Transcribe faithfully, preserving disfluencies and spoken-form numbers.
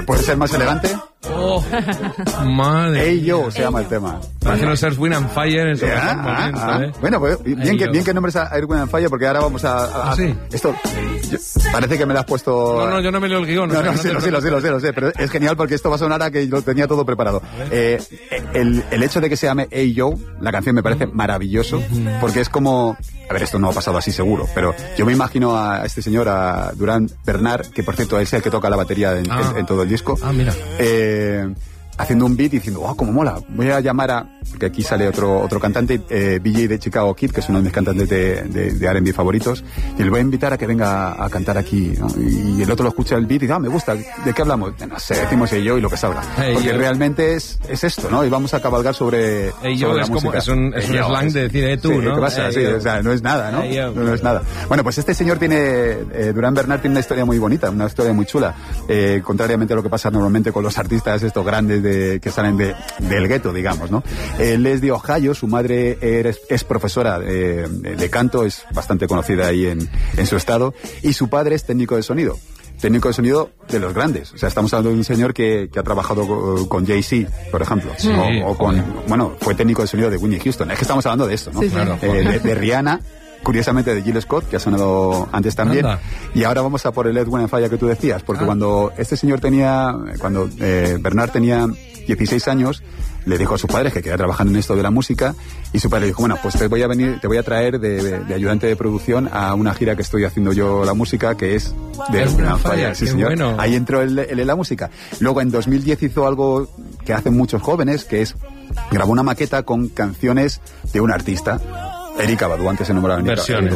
¿Puede ser más elegante? Oh, madre. Hey Yo se llama el tema. Parece los Earth, Wind and Fire en su mejor Ah, momento, ah, ¿eh? Bueno, pues bien Hey que, Yo. bien que nombres a Air, Wind and Fire, porque ahora vamos a... a- ¿Ah, sí? Esto, yo- parece que me lo has puesto... No, no, yo no me leo el guión. o No, sea, no, sí, te lo sé, lo sé, lo sé, lo sé, pero es genial porque esto va a sonar a que lo tenía todo preparado. Eh, el, el hecho de que se llame Hey Yo, la canción me parece maravilloso, porque es como... A ver, esto no ha pasado así seguro, pero yo me imagino a este señor, a Durán Bernard, que por cierto es el que toca la batería en, Ah. en- en todo el disco. Ah, mira. Eh, haciendo un beat y diciendo, oh, cómo mola, voy a llamar a... Porque aquí sale otro otro cantante, eh, B J de Chicago Kid, que es uno de mis cantantes de, de, de R and B favoritos, y le voy a invitar a que venga a cantar aquí, ¿no? Y el otro lo escucha el beat y dice, ah, me gusta, ¿de qué hablamos? No sé, decimos Hey Yo y lo que salga. Hey Porque Yo. realmente es, es esto, ¿no? Y vamos a cabalgar sobre, Hey Yo sobre la es como- música. es un- es Hey un Yo, slang es- de decir, eh, tú, sí, ¿no? ¿qué pasa? Hey Sí, Yo. o sea, no es nada, ¿no? Hey Yo. No, no es nada. Bueno, pues este señor tiene, eh, Durán Bernard tiene una historia muy bonita, una historia muy chula, eh, contrariamente a lo que pasa normalmente con los artistas estos grandes de, que salen de, del gueto, digamos, ¿no? Él es de Ohio, su madre es, es profesora de, de canto, es bastante conocida ahí en, en su estado, y su padre es técnico de sonido. Técnico de sonido de los grandes. O sea, estamos hablando de un señor que, que ha trabajado con, con Jay-Z, por ejemplo. Sí, o, o con, joder. bueno, fue técnico de sonido de Whitney Houston. Es que estamos hablando de esto, ¿no? Sí, sí. Claro, Eh, de, de Rihanna, curiosamente de Jill Scott, que ha sonado antes también. Anda. Y ahora vamos a por el Ed Wind and Fire que tú decías, porque Ah. cuando este señor tenía, cuando eh, Bernard tenía dieciséis años, le dijo a sus padres que quería trabajar en esto de la música, y su padre le dijo, bueno, pues te voy a venir, te voy a traer de, de- de ayudante de producción a una gira que estoy haciendo yo la música, que es de Ed Ed Wind and Fire, Fire. Sí, qué señor. bueno. Ahí entró él él en la música. Luego en dos mil diez hizo algo que hacen muchos jóvenes, que es grabó una maqueta con canciones de un artista. Erykah Badu, antes se nombraba Erykah- Versiones.